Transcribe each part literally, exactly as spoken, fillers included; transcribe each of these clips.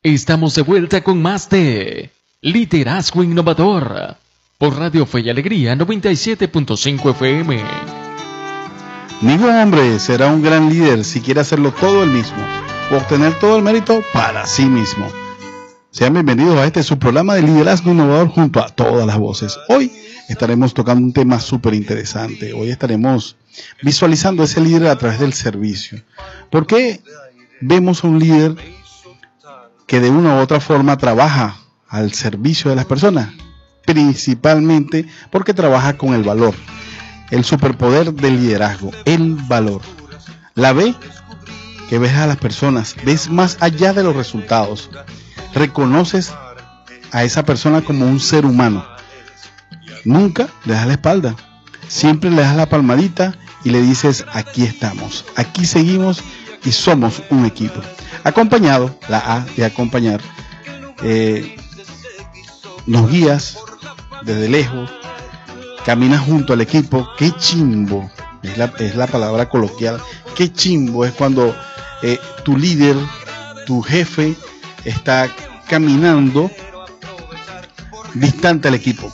Estamos de vuelta con más de Liderazgo Innovador por Radio Fe y Alegría noventa y siete punto cinco F M. Ningún hombre será un gran líder si quiere hacerlo todo él mismo o obtener todo el mérito para sí mismo. Sean bienvenidos a este su programa de Liderazgo Innovador junto a todas las voces. Hoy estaremos tocando un tema súper interesante. Hoy estaremos visualizando ese líder a través del servicio. ¿Por qué vemos a un líder que de una u otra forma trabaja al servicio de las personas? Principalmente porque trabaja con el valor, el superpoder del liderazgo, el valor. La B, que ves a las personas, ves más allá de los resultados, reconoces a esa persona como un ser humano. Nunca le das la espalda, siempre le das la palmadita y le dices: aquí estamos, aquí seguimos y somos un equipo. Acompañado, la A de acompañar, eh, nos guías desde lejos, caminas junto al equipo. Qué chimbo, es la, es la palabra coloquial, qué chimbo es cuando eh, tu líder, tu jefe está caminando distante al equipo.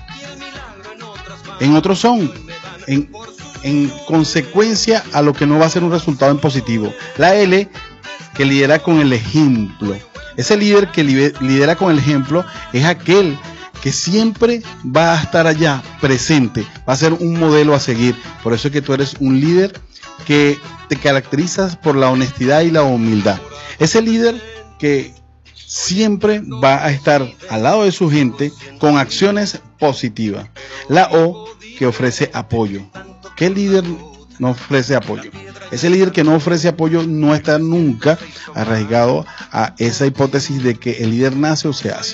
En otros son, en, en consecuencia a lo que no va a ser un resultado en positivo. La L, que lidera con el ejemplo. Ese líder que lidera con el ejemplo es aquel que siempre va a estar allá presente, va a ser un modelo a seguir. Por eso es que tú eres un líder que te caracterizas por la honestidad y la humildad. Ese líder que siempre va a estar al lado de su gente con acciones positivas. La O, que ofrece apoyo. ¿Qué líder no ofrece apoyo? Ese líder que no ofrece apoyo no está nunca arraigado a esa hipótesis de que el líder nace o se hace.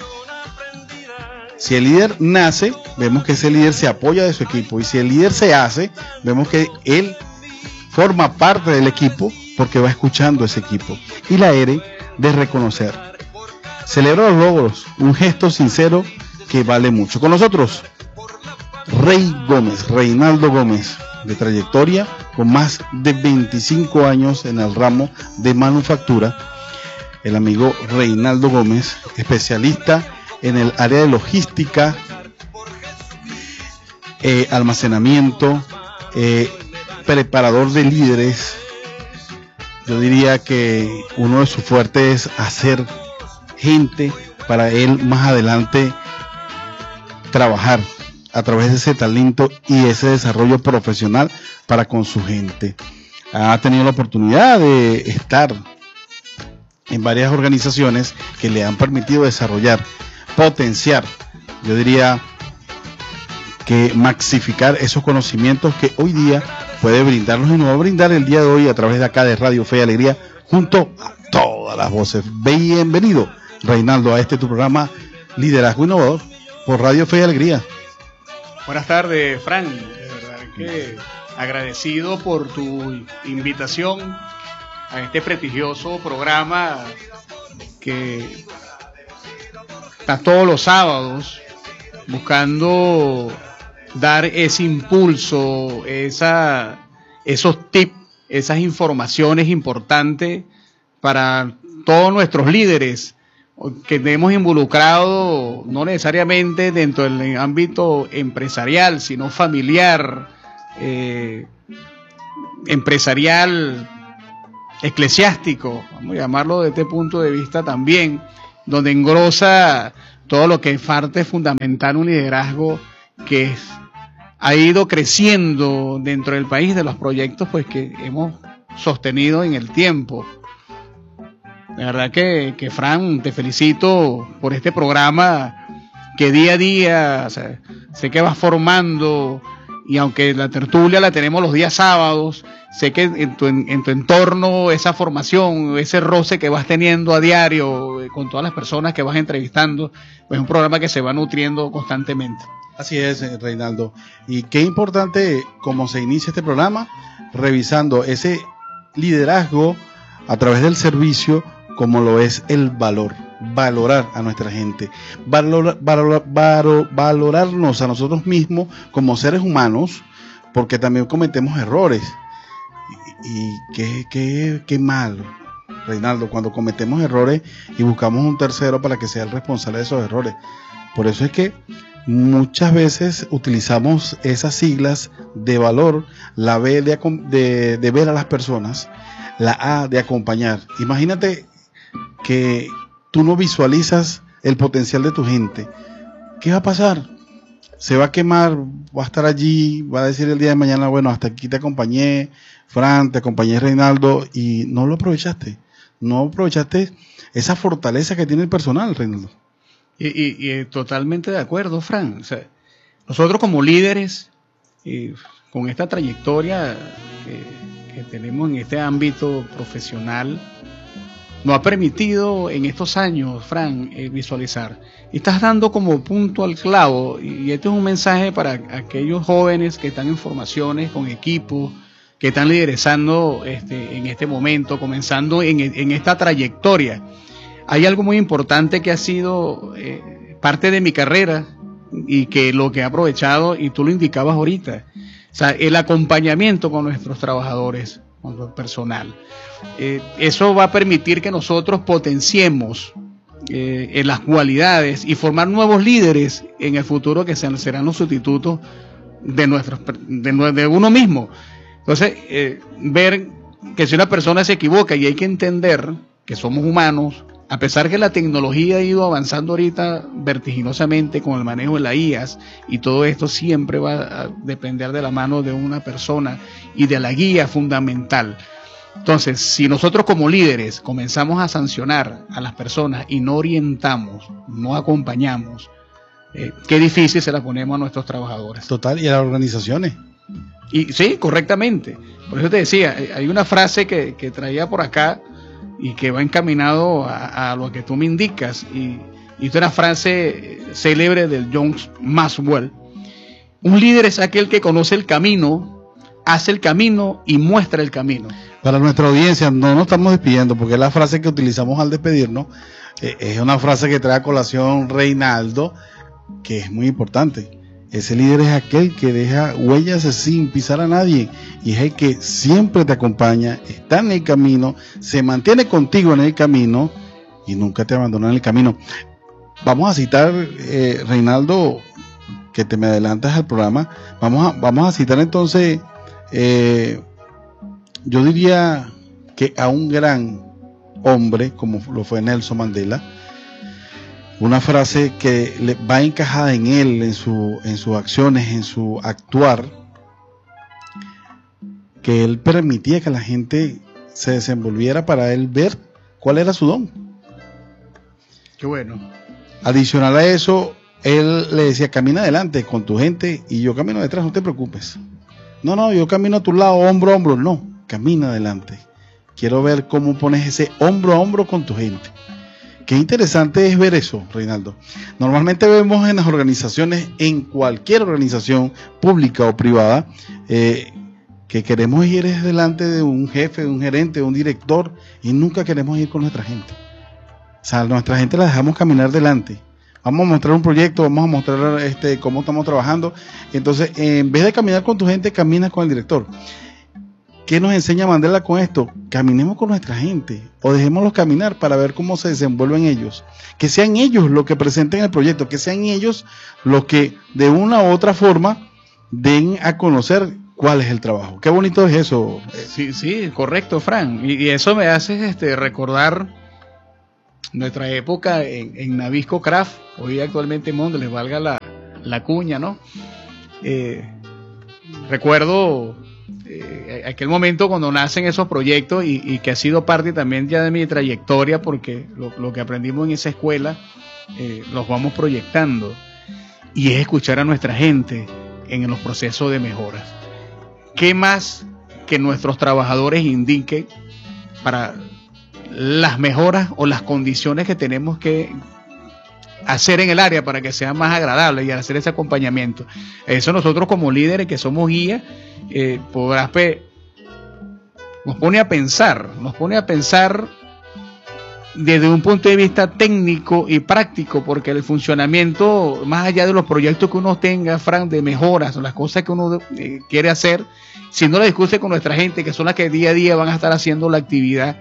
Si el líder nace, vemos que ese líder se apoya de su equipo, y si el líder se hace, vemos que él forma parte del equipo porque va escuchando a ese equipo. Y la R, de reconocer. Celebra los logros, un gesto sincero que vale mucho. Con nosotros, Rey Gómez, Reinaldo Gómez, de trayectoria, con más de veinticinco años en el ramo de manufactura. El amigo Reinaldo Gómez, especialista en el área de logística, eh, almacenamiento, eh, preparador de líderes. Yo diría que uno de sus fuertes es hacer gente para él más adelante trabajar a través de ese talento y ese desarrollo profesional para con su gente. Ha tenido la oportunidad de estar en varias organizaciones que le han permitido desarrollar, potenciar, yo diría que maxificar esos conocimientos que hoy día puede brindarnos y nos va a brindar el día de hoy a través de acá de Radio Fe y Alegría junto a todas las voces. Bienvenido, Reinaldo, a este tu programa Liderazgo Innovador por Radio Fe y Alegría. Buenas tardes, Fran. De verdad que agradecido por tu invitación a este prestigioso programa que está todos los sábados buscando dar ese impulso, esa, esos tips, esas informaciones importantes para todos nuestros líderes que hemos involucrado, no necesariamente dentro del ámbito empresarial, sino familiar, eh, empresarial, eclesiástico, vamos a llamarlo desde este punto de vista también, donde engrosa todo lo que es parte fundamental, un liderazgo que es, ha ido creciendo dentro del país, de los proyectos pues que hemos sostenido en el tiempo. De verdad que, que Fran, te felicito por este programa que día a día, o sea, sé que vas formando, y aunque la tertulia la tenemos los días sábados, sé que en tu, en, en tu entorno esa formación, ese roce que vas teniendo a diario con todas las personas que vas entrevistando, pues es un programa que se va nutriendo constantemente. Así es, Reinaldo. Y qué importante cómo se inicia este programa, revisando ese liderazgo a través del servicio, como lo es el valor, valorar a nuestra gente, valor, valor, valor, valorarnos a nosotros mismos como seres humanos, porque también cometemos errores. Y, y qué, qué, qué mal Reinaldo, cuando cometemos errores y buscamos un tercero para que sea el responsable de esos errores. Por eso es que muchas veces utilizamos esas siglas de valor, la B de, de, de ver a las personas, la A de acompañar. Imagínate que tú no visualizas el potencial de tu gente. ¿Qué va a pasar? Se va a quemar, va a estar allí, va a decir el día de mañana, bueno, hasta aquí te acompañé, Fran, te acompañé Reinaldo, y no lo aprovechaste. No aprovechaste esa fortaleza que tiene el personal, Reinaldo. Y, y, y totalmente de acuerdo, Fran. O sea, nosotros como líderes, eh, con esta trayectoria que, que tenemos en este ámbito profesional, nos ha permitido en estos años, Fran, eh, visualizar. Y estás dando como punto al clavo, y este es un mensaje para aquellos jóvenes que están en formaciones con equipos, que están liderizando este, en este momento, comenzando en, en esta trayectoria. Hay algo muy importante que ha sido eh, parte de mi carrera y que lo que he aprovechado, y tú lo indicabas ahorita, o sea, el acompañamiento con nuestros trabajadores, con el personal. Eh, eso va a permitir que nosotros potenciemos eh, en las cualidades y formar nuevos líderes en el futuro que sean, serán los sustitutos de, nuestros, de, de uno mismo. Entonces, eh, ver que si una persona se equivoca, y hay que entender que somos humanos, a pesar que la tecnología ha ido avanzando ahorita vertiginosamente con el manejo de las I As, y todo esto siempre va a depender de la mano de una persona y de la guía fundamental. Entonces, si nosotros como líderes comenzamos a sancionar a las personas y no orientamos, no acompañamos, eh, qué difícil se la ponemos a nuestros trabajadores. Total, y a las organizaciones. Y sí, correctamente. Por eso te decía, hay una frase que, que traía por acá y que va encaminado a, a lo que tú me indicas, y, y esta es una frase célebre del John Maxwell. Un líder es aquel que conoce el camino, hace el camino y muestra el camino. Para nuestra audiencia, no nos estamos despidiendo, porque la frase que utilizamos al despedirnos eh, es una frase que trae a colación Reinaldo, que es muy importante. Ese líder es aquel que deja huellas sin pisar a nadie, y es el que siempre te acompaña, está en el camino, se mantiene contigo en el camino y nunca te abandona en el camino. Vamos a citar, eh, Reinaldo, que te me adelantas al programa, vamos a, vamos a citar entonces, eh, yo diría que a un gran hombre como lo fue Nelson Mandela. Una frase que le va encajada en él, en su, en sus acciones, en su actuar, que él permitía que la gente se desenvolviera para él ver cuál era su don. Qué bueno. Adicional a eso, él le decía, camina adelante con tu gente y yo camino detrás, no te preocupes. No, no, yo camino a tu lado, hombro a hombro. No, camina adelante. Quiero ver cómo pones ese hombro a hombro con tu gente. Qué interesante es ver eso, Reinaldo. Normalmente vemos en las organizaciones, en cualquier organización pública o privada, eh, que queremos ir delante de un jefe, de un gerente, de un director, y nunca queremos ir con nuestra gente. O sea, nuestra gente la dejamos caminar delante. Vamos a mostrar un proyecto, vamos a mostrar este, cómo estamos trabajando. Entonces, en vez de caminar con tu gente, caminas con el director. ¿Qué nos enseña Mandela con esto? Caminemos con nuestra gente, o dejémoslos caminar para ver cómo se desenvuelven ellos. Que sean ellos los que presenten el proyecto, que sean ellos los que de una u otra forma den a conocer cuál es el trabajo. Qué bonito es eso. Sí, sí, correcto, Fran. Y, y eso me hace este, recordar nuestra época en, en Nabisco Craft, hoy actualmente Monde, les valga la, la cuña, ¿no? Eh, recuerdo... Eh, aquel momento cuando nacen esos proyectos y, y que ha sido parte también ya de mi trayectoria, porque lo, lo que aprendimos en esa escuela eh, los vamos proyectando, y es escuchar a nuestra gente en los procesos de mejoras. ¿Qué más que nuestros trabajadores indiquen para las mejoras o las condiciones que tenemos que hacer en el área para que sea más agradable, y hacer ese acompañamiento? Eso nosotros como líderes que somos guías, eh, podrás pe nos pone a pensar, nos pone a pensar desde un punto de vista técnico y práctico, porque el funcionamiento, más allá de los proyectos que uno tenga, Fran, de mejoras, o las cosas que uno eh, quiere hacer, si no la discute con nuestra gente, que son las que día a día van a estar haciendo la actividad,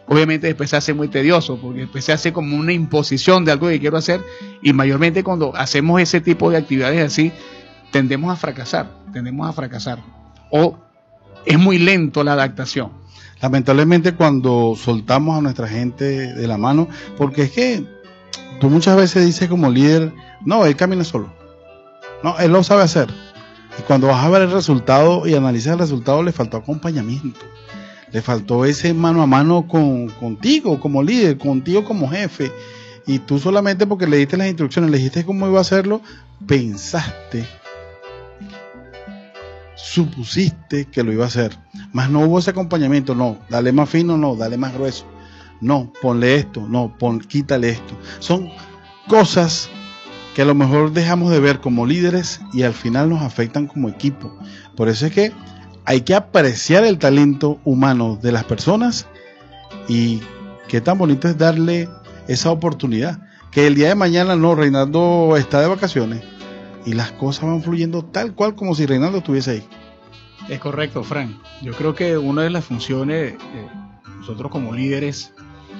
obviamente después se hace muy tedioso, porque después se hace como una imposición de algo que quiero hacer, y mayormente cuando hacemos ese tipo de actividades así, tendemos a fracasar, tendemos a fracasar, o es muy lento la adaptación. Lamentablemente cuando soltamos a nuestra gente de la mano, porque es que tú muchas veces dices como líder, no, él camina solo, no, él lo sabe hacer, y cuando vas a ver el resultado y analizas el resultado, le faltó acompañamiento. Le faltó ese mano a mano con, contigo como líder, contigo como jefe. Y tú solamente porque le diste las instrucciones, le dijiste cómo iba a hacerlo, pensaste, supusiste que lo iba a hacer. Más no hubo ese acompañamiento, no, dale más fino, no, dale más grueso. No, ponle esto, no, pon, quítale esto. Son cosas que a lo mejor dejamos de ver como líderes y al final nos afectan como equipo. Por eso es que hay que apreciar el talento humano de las personas, y qué tan bonito es darle esa oportunidad. Que el día de mañana no, Reinaldo está de vacaciones y las cosas van fluyendo tal cual como si Reinaldo estuviese ahí. Es correcto, Frank. Yo creo que una de las funciones, eh, nosotros como líderes,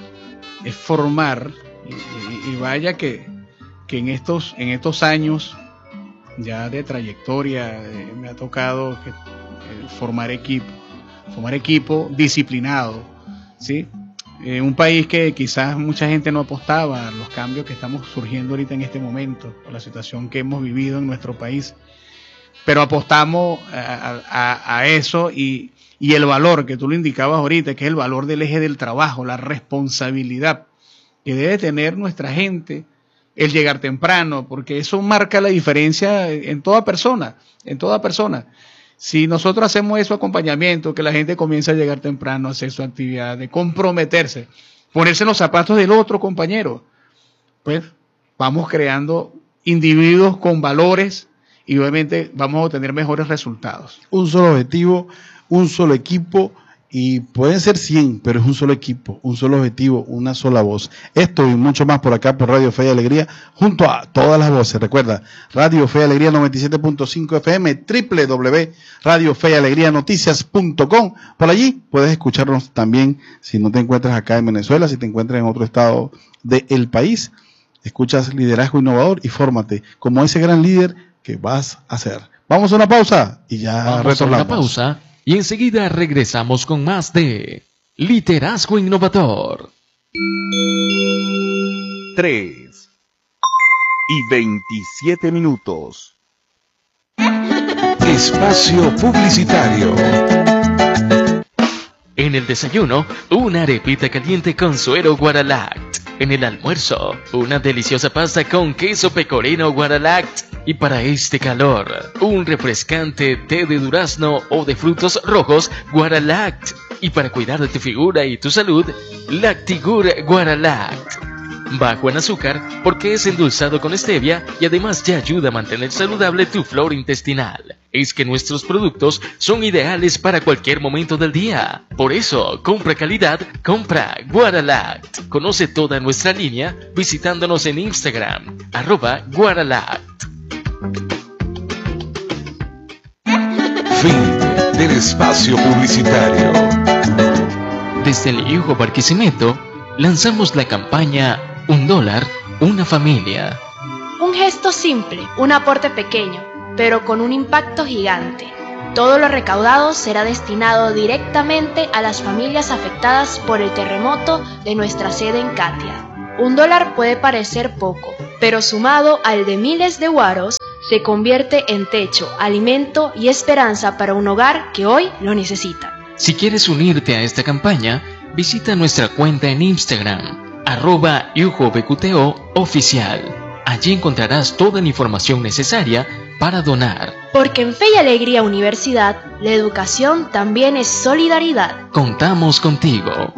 es formar, y, y, y vaya que, que en estos, en estos años ya de trayectoria eh, me ha tocado que formar equipo, formar equipo disciplinado, ¿sí? Eh, un país que quizás mucha gente no apostaba a los cambios que estamos surgiendo ahorita en este momento, por la situación que hemos vivido en nuestro país, pero apostamos a, a, a eso, y, y el valor que tú lo indicabas ahorita, que es el valor del eje del trabajo, la responsabilidad que debe tener nuestra gente, el llegar temprano, porque eso marca la diferencia en toda persona, en toda persona. Si nosotros hacemos eso, acompañamiento, que la gente comienza a llegar temprano, a hacer su actividad, de comprometerse, ponerse en los zapatos del otro compañero, pues vamos creando individuos con valores y obviamente vamos a obtener mejores resultados. Un solo objetivo, un solo equipo, y pueden ser cien, pero es un solo equipo, un solo objetivo, una sola voz. Esto y mucho más por acá por Radio Fe y Alegría, junto a todas las voces. Recuerda, Radio Fe y Alegría noventa y siete punto cinco F M, doble u doble u doble u punto radio fe y alegría noticias punto com. Por allí puedes escucharnos también si no te encuentras acá en Venezuela, si te encuentras en otro estado del país. Escuchas Liderazgo Innovador y fórmate como ese gran líder que vas a ser. Vamos a una pausa y ya Vamos retornamos. a una pausa y enseguida regresamos con más de Liderazgo Innovador. tres y veintisiete minutos. Espacio publicitario. En el desayuno, una arepita caliente con suero Guaralact. En el almuerzo, una deliciosa pasta con queso pecorino Guaralact. Y para este calor, un refrescante té de durazno o de frutos rojos Guaralact. Y para cuidar de tu figura y tu salud, Lactigur Guaralact. Bajo en azúcar porque es endulzado con stevia y además te ayuda a mantener saludable tu flora intestinal. Es que nuestros productos son ideales para cualquier momento del día. Por eso, compra calidad, compra Guaralact. Conoce toda nuestra línea visitándonos en Instagram, arroba Guaralact. Fin del espacio publicitario. Desde el Yujo Barquisimeto, lanzamos la campaña Un dólar, una familia. Un gesto simple, un aporte pequeño, pero con un impacto gigante. Todo lo recaudado será destinado directamente a las familias afectadas por el terremoto de nuestra sede en Catia. Un dólar puede parecer poco, pero sumado al de miles de guaros, se convierte en techo, alimento y esperanza para un hogar que hoy lo necesita. Si quieres unirte a esta campaña, visita nuestra cuenta en Instagram, arroba yujobqto oficial. Allí encontrarás toda la información necesaria para donar. Porque en Fe y Alegría Universidad, la educación también es solidaridad. Contamos contigo.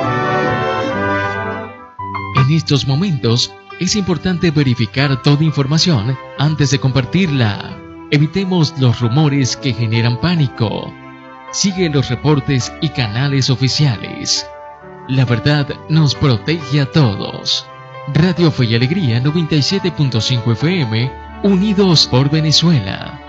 En estos momentos, es importante verificar toda información antes de compartirla. Evitemos los rumores que generan pánico. Sigue los reportes y canales oficiales. La verdad nos protege a todos. Radio Fe y Alegría noventa y siete punto cinco F M, unidos por Venezuela.